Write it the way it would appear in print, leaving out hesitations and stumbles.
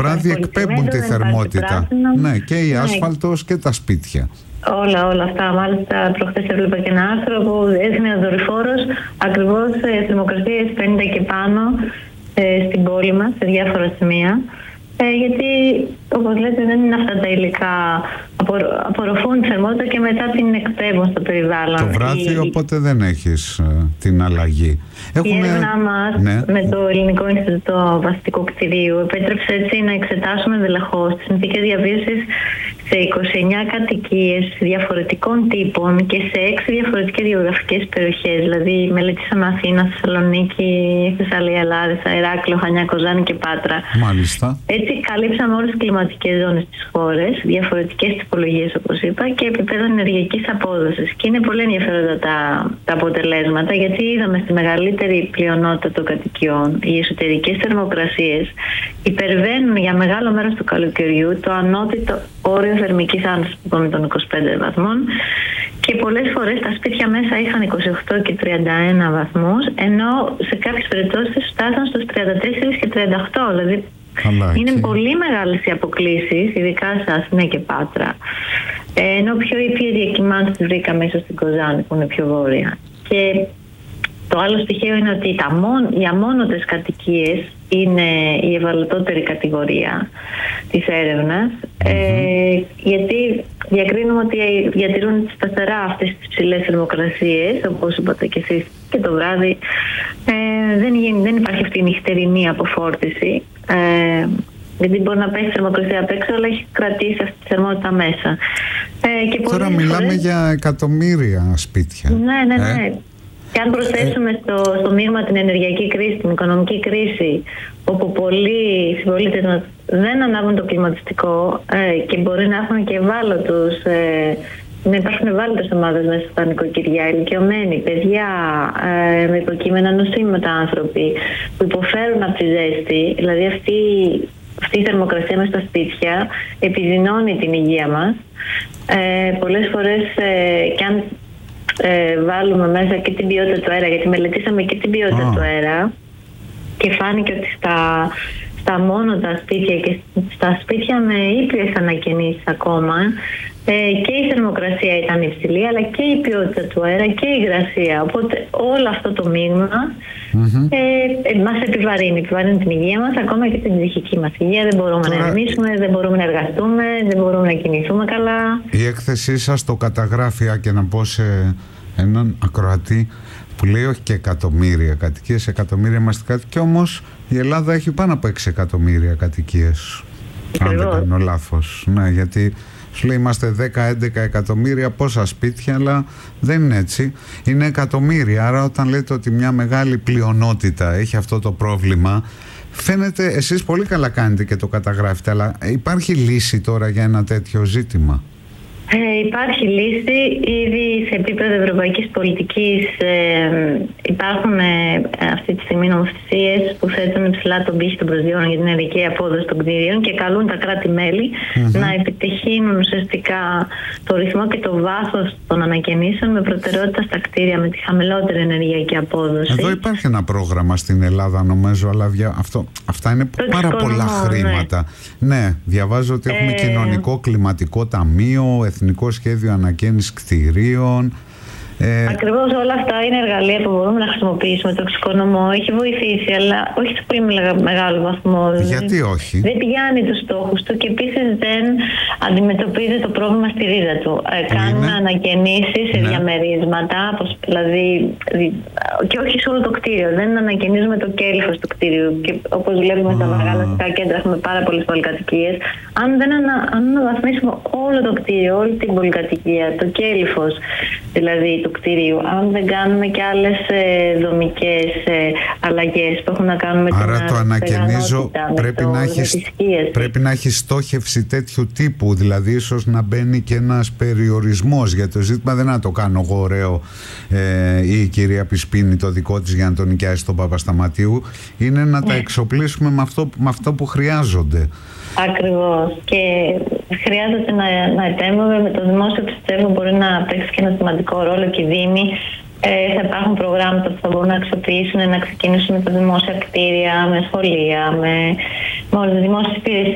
βράδυ εκπέμπουν τη θερμότητα. Ναι, και η άσφαλτος και τα σπίτια. Όλα αυτά. Μάλιστα, προχθές έβλεπα και ένα άρθρο που έδινε ο δορυφόρος ακριβώς θερμοκρασίες 50 και πάνω στην πόλη μας, σε διάφορα σημεία. Γιατί, όπως λέτε, δεν είναι αυτά τα υλικά. Απορροφούν τη θερμότητα και μετά την εκπέμπουν στο περιβάλλον. Το βράδυ, οπότε δεν έχεις την αλλαγή. Η έρευνά μας με το Ελληνικό Ινστιτούτο Βασιστικού Κτηρίου επέτρεψε έτσι να εξετάσουμε ενδελεχώς τις συνθήκες διαβίωσης σε 29 κατοικίες διαφορετικών τύπων και σε 6 διαφορετικές γεωγραφικές περιοχές. Δηλαδή, μελετήσαμε Αθήνα, Θεσσαλονίκη, Θεσσαλία, Λάρισα, Ηράκλειο, Χανιά, Κοζάνη και Πάτρα. Μάλιστα. Έτσι, καλύψαμε όλες τις κλιματικές ζώνες της χώρας, διαφορετικές τυπολογίες, όπως είπα, και επίπεδα ενεργειακής απόδοσης. Και είναι πολύ ενδιαφέροντα τα αποτελέσματα, γιατί είδαμε στη μεγαλύτερη πλειονότητα των κατοικιών οι εσωτερικές θερμοκρασίες υπερβαίνουν για μεγάλο μέρος του καλοκαιριού το ανώτατο όριο θερμικής άνωσης που είπαμε των 25 βαθμών, και πολλές φορές τα σπίτια μέσα είχαν 28 και 31 βαθμούς, ενώ σε κάποιες περιπτώσεις φτάσαν στους 34 και 38, δηλαδή είναι πολύ μεγάλες οι αποκλίσεις, ειδικά σε Αθήνα και Πάτρα. Ενώ πιο ήπιες διακυμάνσεις βρήκαμε ίσως στην Κοζάνη, που είναι πιο βόρεια. Και το άλλο στοιχείο είναι ότι οι αμόνωτες κατοικίες είναι η ευαλωτότερη κατηγορία της έρευνας, γιατί διακρίνουμε ότι διατηρούν σταθερά αυτές τις ψηλές θερμοκρασίες, όπως είπατε και εσείς, και το βράδυ δεν υπάρχει αυτή η νυχτερινή αποφόρτιση, γιατί μπορεί να πέσει θερμοκρασία απ' έξω, αλλά έχει κρατήσει αυτή τη θερμότητα μέσα. Και τώρα μιλάμε για εκατομμύρια σπίτια. Ναι. Και αν προσθέσουμε στο μείγμα την ενεργειακή κρίση, την οικονομική κρίση, όπου πολλοί συμπολίτες μας δεν ανάβουν το κλιματιστικό και μπορεί να έχουν και να υπάρχουν ευάλωτες ομάδες μέσα στα νοικοκυριά, ηλικιωμένοι, παιδιά, με υποκείμενα νοσήματα άνθρωποι, που υποφέρουν από τη ζέστη, δηλαδή αυτή η θερμοκρασία μέσα στα σπίτια επιδεινώνει την υγεία μας. Πολλές φορές, και αν βάλουμε μέσα και την ποιότητα του αέρα, γιατί μελετήσαμε και την ποιότητα του αέρα, και φάνηκε ότι στα μόνοτα σπίτια και στα σπίτια με ήπιες ανακαινήσεις ακόμα, και η θερμοκρασία ήταν υψηλή, αλλά και η ποιότητα του αέρα και η υγρασία. Οπότε όλο αυτό το μείγμα μας επιβαρύνει την υγεία μας, ακόμα και την ψυχική μας υγεία. Δεν μπορούμε να ερμήσουμε, δεν μπορούμε να εργαστούμε, δεν μπορούμε να κινηθούμε καλά. Η έκθεσή σας το καταγράφει, και να πω σε έναν ακροατή που λέει όχι και εκατομμύρια κατοικίες, εκατομμύρια μαστικά, και όμως η Ελλάδα έχει πάνω από 6 εκατομμύρια κατοικίες. Αν δεν κάνω λάθος. Ναι, γιατί σου λέει είμαστε 10-11 εκατομμύρια, πόσα σπίτια, αλλά δεν είναι έτσι. Είναι εκατομμύρια. Άρα όταν λέτε ότι μια μεγάλη πλειονότητα έχει αυτό το πρόβλημα, φαίνεται, εσείς πολύ καλά κάνετε και το καταγράφετε, αλλά υπάρχει λύση τώρα για ένα τέτοιο ζήτημα? Υπάρχει λύση. Ήδη σε επίπεδο ευρωπαϊκής πολιτικής υπάρχουν αυτή τη στιγμή νομοθεσίες που θέτουν ψηλά τον πύχη των προσδιορών για την ενεργειακή απόδοση των κτίριων και καλούν τα κράτη-μέλη να επιτυχύνουν ουσιαστικά το ρυθμό και το βάθος των ανακαινήσεων με προτεραιότητα στα κτίρια με τη χαμηλότερη ενεργειακή απόδοση. Εδώ υπάρχει ένα πρόγραμμα στην Ελλάδα, νομίζω, αλλά αυτά είναι πάρα πολλά χρήματα. Ναι, διαβάζω ότι έχουμε κοινωνικό κλιματικό ταμείο, Εθνικό Σχέδιο Ανακαίνησης Κτηρίων. Ακριβώς, όλα αυτά είναι εργαλεία που μπορούμε να χρησιμοποιήσουμε. Το εξοικονομώ έχει βοηθήσει, αλλά όχι σε πολύ μεγάλο βαθμό. Γιατί όχι? Δεν πιάνει τους στόχους του και επίσης δεν αντιμετωπίζει το πρόβλημα στη ρίζα του. Κάνουμε ανακαινήσεις σε διαμερίσματα, δηλαδή, και όχι σε όλο το κτίριο. Δεν ανακαινίζουμε το κέλυφος του κτίριου. Και όπως βλέπουμε στα μεγάλα αστικά κέντρα, έχουμε πάρα πολλές πολυκατοικίες. Αν δεν αναβαθμίσουμε όλο το κτίριο, όλη την πολυκατοικία, το κέλυφος δηλαδή του κτίριου, αν δεν κάνουμε και άλλες δομικές αλλαγές που έχουν να κάνουν με την άρα το ανακαινίζω πρέπει να έχει στόχευση τέτοιου τύπου, δηλαδή ίσως να μπαίνει και ένας περιορισμός για το ζήτημα. Δεν να το κάνω εγώ ωραίο ή η κυρία Πισπίνη το δικό της για να τον νοικιάσει τον Παπασταματίου. Είναι να τα εξοπλίσουμε με αυτό που χρειάζονται. Ακριβώς. Και χρειάζεται να επέμβουμε. Με το δημόσιο πιστεύω μπορεί να παίξει και ένα σημαντικό ρόλο και οι δήμοι. Θα υπάρχουν προγράμματα που θα μπορούν να αξιοποιήσουν, να ξεκινήσουν με τα δημόσια κτίρια, με σχολεία, με όλες τις δημόσιες υπηρεσίες